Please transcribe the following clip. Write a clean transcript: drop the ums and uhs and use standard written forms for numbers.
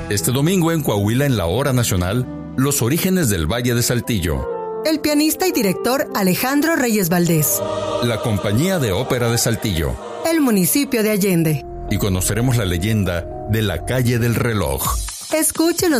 Este domingo en Coahuila, en la Hora Nacional, los orígenes del Valle de Saltillo. El pianista y director Alejandro Reyes Valdés. La Compañía de Ópera de Saltillo. El municipio de Allende. Y conoceremos la leyenda de la Calle del Reloj. Escúchenos